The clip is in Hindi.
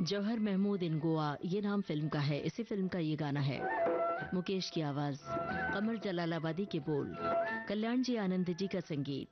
जौहर महमूद इन गोवा, ये नाम फिल्म का है। इसी फिल्म का ये गाना है। मुकेश की आवाज, कमर जलालाबादी के बोल, कल्याण जी आनंद जी का संगीत।